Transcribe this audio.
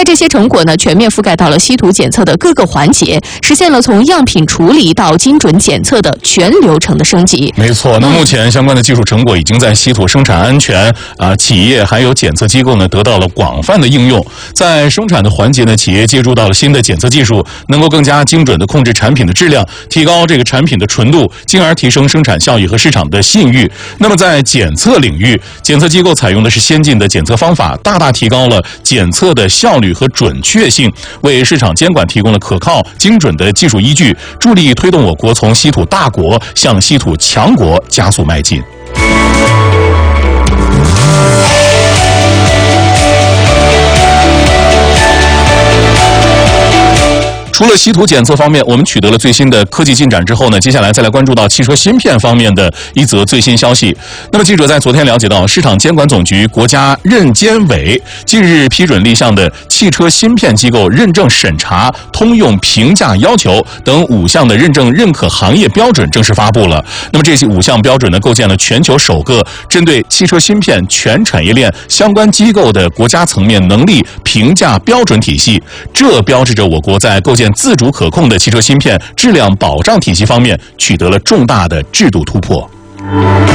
那这些成果呢，全面覆盖到了稀土检测的各个环节，实现了从样品处理到精准检测的全流程的升级。 没错，那目前相关的技术成果已经在稀土生产安全企业还有检测机构呢得到了广泛的应用。在生产的环节呢，企业借助到了新的检测技术，能够更加精准地控制产品的质量，提高这个产品的纯度，进而提升生产效益和市场的信誉。那么在检测领域，检测机构采用的是先进的检测方法，大大提高了检测的效率和准确性，为市场监管提供了可靠精准的技术依据，助力推动我国从稀土大国向稀土强国加速迈进。除了稀土检测方面，我们取得了最新的科技进展之后呢，接下来再来关注到汽车芯片方面的一则最新消息。那么记者在昨天了解到，市场监管总局国家认监委近日批准立项的汽车芯片机构认证审查、通用评价要求等5项的认证认可行业标准正式发布了。那么这些5项标准呢，构建了全球首个针对汽车芯片全产业链相关机构的国家层面能力评价标准体系。这标志着我国在构建自主可控的汽车芯片质量保障体系方面取得了重大的制度突破。